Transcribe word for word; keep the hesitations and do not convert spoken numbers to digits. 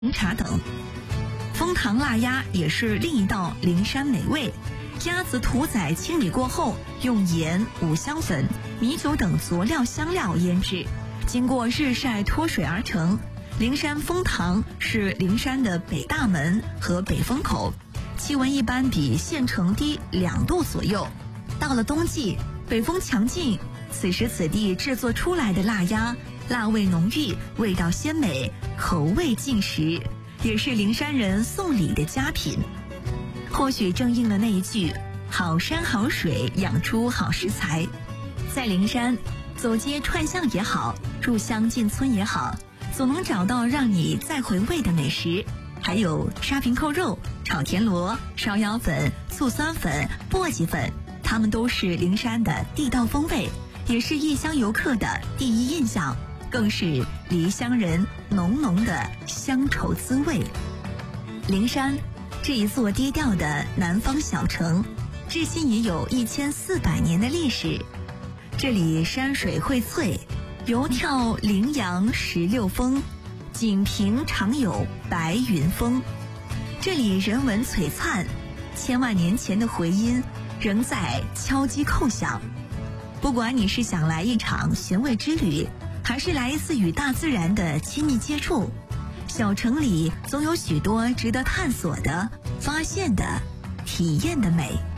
红茶等。枫糖腊鸭也是另一道灵山美味。鸭子屠宰清理过后，用盐、五香粉、米酒等佐料香料腌制，经过日晒脱水而成。灵山枫糖是灵山的北大门和北风口，气温一般比县城低两度左右。到了冬季，北风强劲，此时此地制作出来的腊鸭，辣味浓郁，味道鲜美，口味尽食，也是灵山人送礼的佳品。或许正应了那一句好山好水养出好食材。在灵山走街串巷也好，入乡进村也好，总能找到让你再回味的美食。还有沙坪扣肉、炒田螺、烧腰粉、醋酸粉、簸箕粉，它们都是灵山的地道风味，也是异乡游客的第一印象，更是离乡人浓浓的乡愁滋味。灵山这一座低调的南方小城，至今已有一千四百年的历史。这里山水荟萃，游跳羚羊石榴峰，锦屏常有白云峰。这里人文璀璨，千万年前的回音仍在敲击叩响。不管你是想来一场寻味之旅，还是来一次与大自然的亲密接触，小城里总有许多值得探索的、发现的、体验的美。